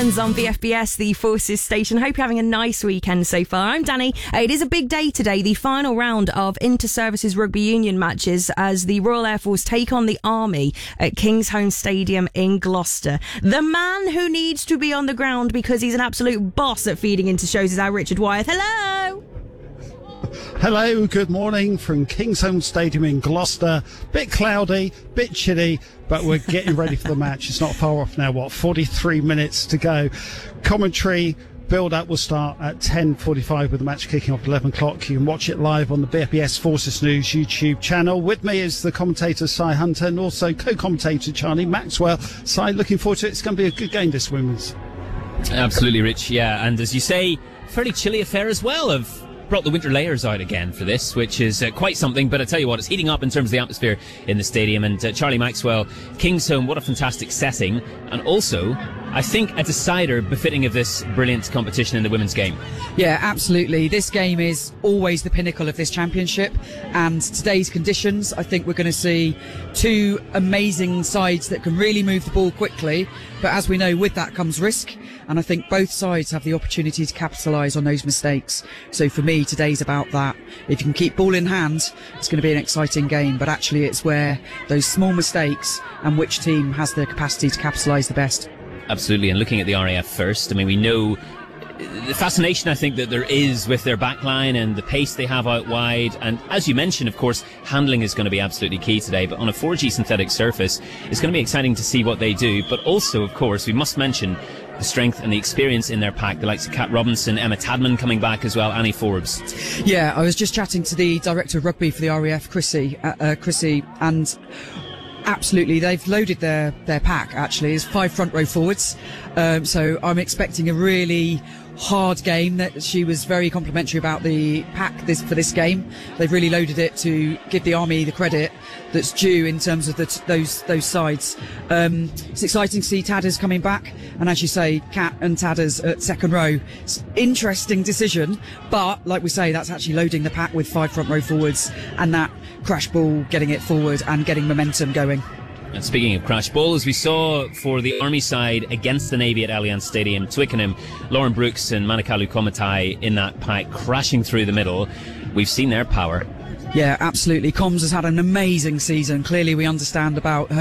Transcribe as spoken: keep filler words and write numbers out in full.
returns on V F B S, the Forces station. Hope you're having a nice weekend so far. I'm Danny. It is a big day today, the final round of Inter-Services Rugby Union matches as the Royal Air Force take on the Army at Kingsholm Stadium in Gloucester. The man who needs to be on the ground because he's an absolute boss at feeding into shows is our Richard Wyeth. Hello! Hello, good morning from Kingsholm Stadium in Gloucester. Bit cloudy, bit chilly, but we're getting ready for the match. It's not far off now, what, forty-three minutes to go. Commentary build-up will start at ten forty-five with the match kicking off at eleven o'clock. You can watch it live on the B F B S Forces News YouTube channel. With me is the commentator, Si Hunter, and also co-commentator, Charlie Maxwell. Si, looking forward to it. It's going to be a good game, this women's. Absolutely, Rich, yeah. And as you say, fairly chilly affair as well. Of brought the winter layers out again for this, which is uh, quite something, but I tell you what, it's heating up in terms of the atmosphere in the stadium. And uh, Charlie Maxwell, Kingsholm, what a fantastic setting, and also I think a decider befitting of this brilliant competition in the women's game. Yeah, absolutely. This game is always the pinnacle of this championship, and today's conditions, I think we're going to see two amazing sides that can really move the ball quickly, but as we know, with that comes risk, and I think both sides have the opportunity to capitalise on those mistakes. So for me, today's about that. If you can keep ball in hand, it's going to be an exciting game, but actually it's where those small mistakes and which team has the capacity to capitalise the best. Absolutely, and looking at the R A F first, I mean, we know the fascination, I think, that there is with their backline and the pace they have out wide, and as you mentioned, of course, handling is going to be absolutely key today, but on a four G synthetic surface, it's going to be exciting to see what they do, but also, of course, we must mention the strength and the experience in their pack, the likes of Kat Robinson, Emma Tadman coming back as well, Annie Forbes. Yeah, I was just chatting to the director of rugby for the R A F, Chrissy, uh, uh, Chrissy, and absolutely, they've loaded their, their pack, actually. It's five front row forwards. Um, so I'm expecting a really hard game. That she was very complimentary about the pack this for this game. They've really loaded it to give the Army the credit that's due in terms of the t- those those sides. Um, it's exciting to see Tadders coming back, and as you say, Kat and Tadders at second row. It's interesting decision, but like we say, that's actually loading the pack with five front row forwards, and that crash ball getting it forward and getting momentum going. And speaking of crash ball, as we saw for the Army side against the Navy at Allianz Stadium, Twickenham, Lauren Brooks and Manakalu Komatai in that pack crashing through the middle. We've seen their power. Yeah, absolutely. Combs has had an amazing season. Clearly we understand about her